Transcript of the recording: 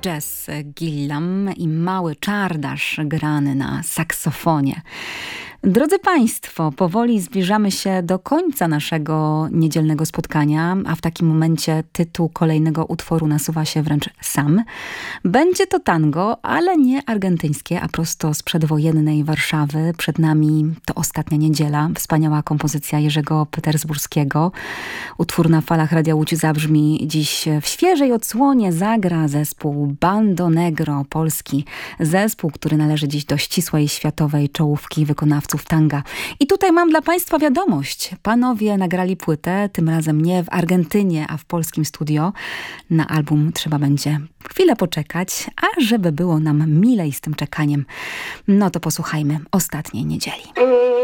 jazz Gillam i mały czardasz grany na saksofonie. Drodzy Państwo, powoli zbliżamy się do końca naszego niedzielnego spotkania, a w takim momencie tytuł kolejnego utworu nasuwa się wręcz sam. Będzie to tango, ale nie argentyńskie, a prosto z przedwojennej Warszawy. Przed nami to Ostatnia niedziela, wspaniała kompozycja Jerzego Petersburskiego. Utwór na falach Radia Łódź zabrzmi dziś w świeżej odsłonie. Zagra zespół Bando Negro, polski zespół, który należy dziś do ścisłej światowej czołówki wykonawców tanga. I tutaj mam dla Państwa wiadomość. Panowie nagrali płytę, tym razem nie w Argentynie, a w polskim studio. Na album trzeba będzie chwilę poczekać, a żeby było nam milej z tym czekaniem, no to posłuchajmy Ostatniej niedzieli.